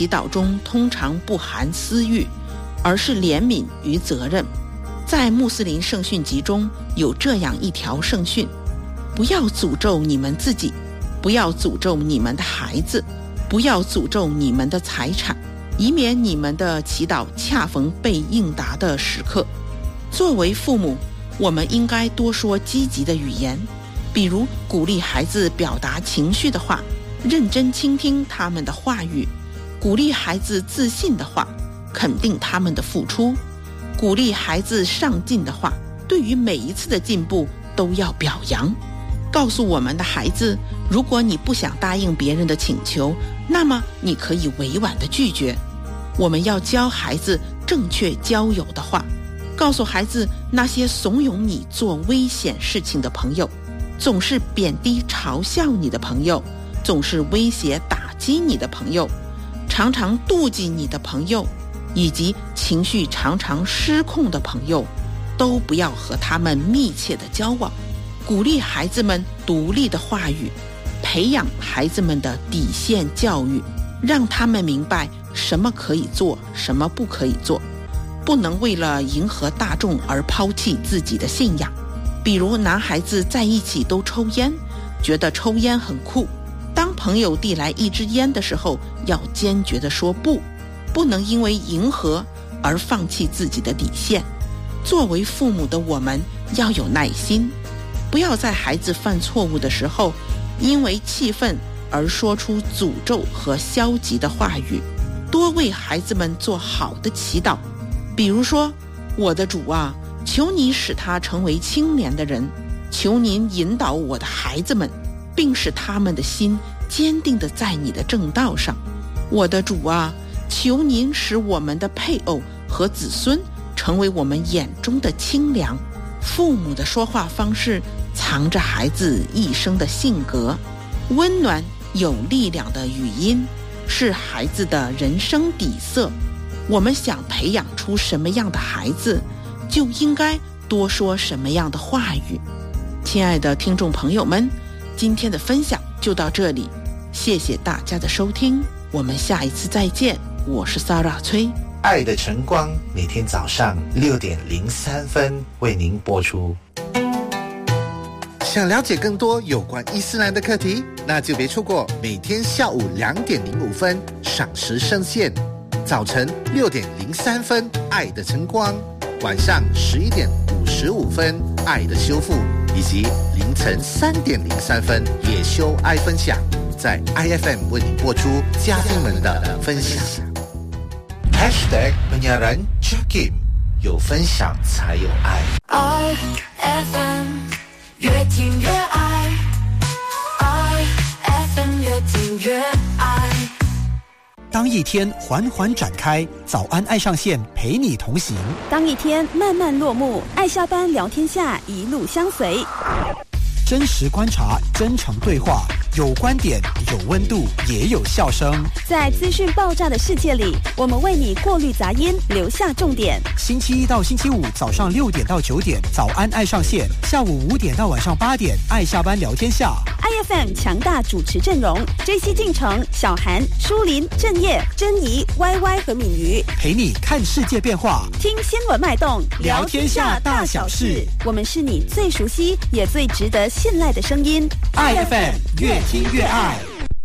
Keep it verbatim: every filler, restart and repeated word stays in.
祈祷中通常不含私欲，而是怜悯与责任。在穆斯林圣训集中有这样一条圣训：不要诅咒你们自己，不要诅咒你们的孩子，不要诅咒你们的财产，以免你们的祈祷恰逢被应答的时刻。作为父母，我们应该多说积极的语言，比如鼓励孩子表达情绪的话，认真倾听他们的话语，鼓励孩子自信的话，肯定他们的付出，鼓励孩子上进的话，对于每一次的进步都要表扬。告诉我们的孩子，如果你不想答应别人的请求，那么你可以委婉地拒绝。我们要教孩子正确交友的话，告诉孩子那些怂恿你做危险事情的朋友，总是贬低嘲笑你的朋友，总是威胁打击你的朋友，常常妒忌你的朋友，以及情绪常常失控的朋友，都不要和他们密切的交往。鼓励孩子们独立的话语，培养孩子们的底线教育，让他们明白什么可以做，什么不可以做，不能为了迎合大众而抛弃自己的信仰。比如男孩子在一起都抽烟，觉得抽烟很酷，当朋友递来一支烟的时候，要坚决地说不，不能因为迎合而放弃自己的底线。作为父母的我们要有耐心，不要在孩子犯错误的时候因为气愤而说出诅咒和消极的话语，多为孩子们做好的祈祷。比如说，我的主啊，求你使他成为清廉的人，求您引导我的孩子们，并使他们的心坚定地在你的正道上。我的主啊，求您使我们的配偶和子孙成为我们眼中的清凉。父母的说话方式藏着孩子一生的性格，温暖有力量的语音是孩子的人生底色。我们想培养出什么样的孩子，就应该多说什么样的话语。亲爱的听众朋友们，今天的分享就到这里，谢谢大家的收听，我们下一次再见。我是 Sarah 崔， 爱的晨光每天早上六点零三分为您播出。 想了解更多有关伊斯兰的课题，那就别错过每天下午两点零五分赏时圣线，早晨六点零三分爱的晨光，晚上十一点五十五分爱的修复，以及凌晨三点零三分野修爱分享，在 I F M 为您播出家庭们的分享。 Hashtag penyiaran Jakim， 有分享才有爱。 I F M 越听越爱 ，I F M 越听越爱。 当一天缓缓展开，早安爱上线陪你同行； 当一天慢慢落幕，爱下班聊天下一路相随。 真实观察，真诚对话，有观点，有温度，也有笑声。 在资讯爆炸的世界里，我们为你过滤杂音，留下重点。 星期一到星期五早上六点到九点，早安爱上线；下午五点到晚上八点，爱下班聊天下。 I F M 强大主持阵容 ：J C 进城、小韩、舒林、郑业、珍妮、Y Y 和敏瑜， 陪你看世界变化， 听新闻脉动， 聊天下大小事。 我们是你最熟悉也最值得信赖的声音。 I F M 越听越爱。